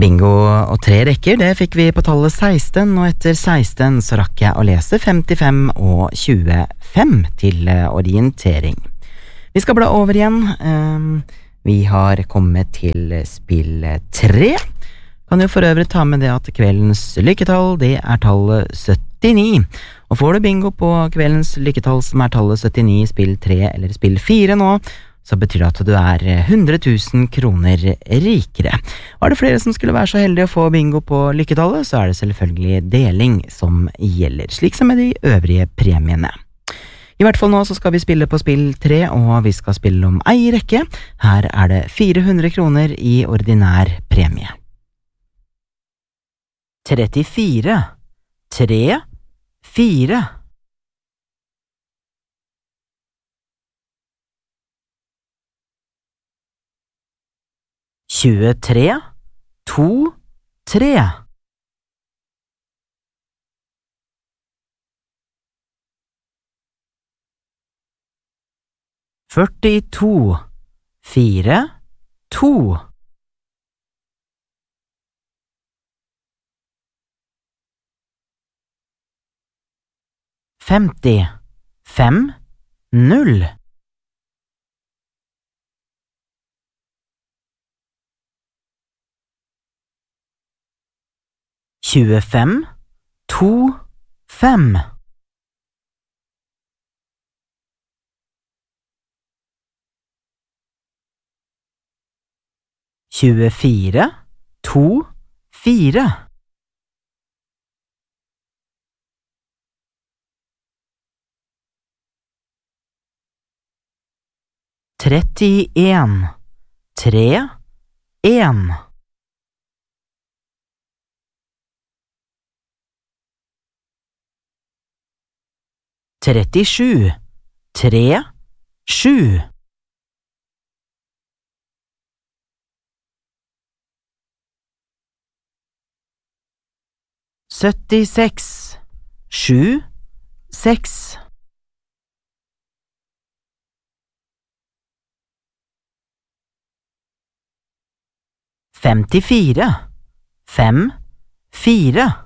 Bingo og 3 rekker, det fikk vi på tallet 16, og etter 16 så rakk jeg å lese 55 og 25 til orientering. Vi skal bla over igjen. Vi har kommet til spill 3. Kan jo for øvrig ta med det at kveldens lykketall, det er tallet 79. Og får du bingo på kveldens lykketall som er tallet 79 i spill 3 eller spill 4 nå, så betyr det at du er 100 000 kroner rikere. Og er det flere som skulle være så heldige å få bingo på lykketallet, så er det selvfølgelig deling som gjelder, slik som med de øvrige premiene. I hvert fall nå så skal vi spille på spill 3, og vi skal spille om ei rekke. Her er det 400 kroner i ordinær premie. 34, 3, 4. 23, 2, 3. 42, 4, 2. 50, 5, 0. 25, 2, 5. 24, 2, 4. 31, 3, 1. 37, 3, 7. 76, 7, 6. 54, 5, 4.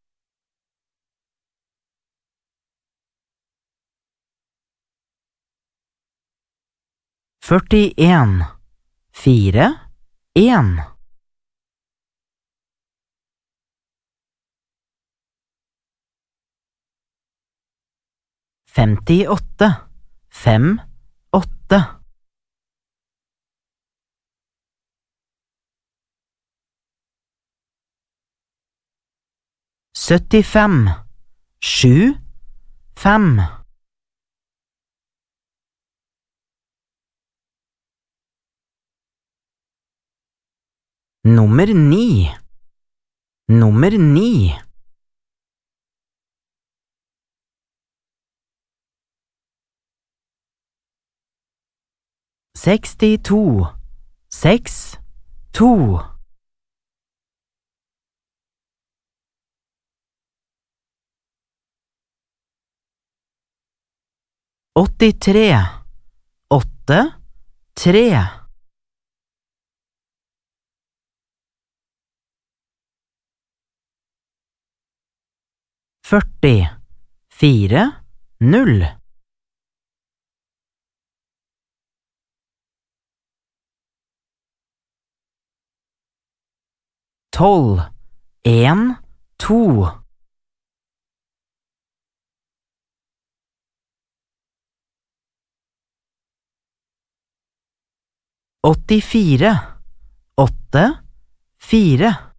41, 4, 1. 58, 5, 8. 75, 7, 5. 9, 9. 62, 6, 2. 83, 8, 3. 40, 4, 0. 12, 1, 2. 84, 8, 4.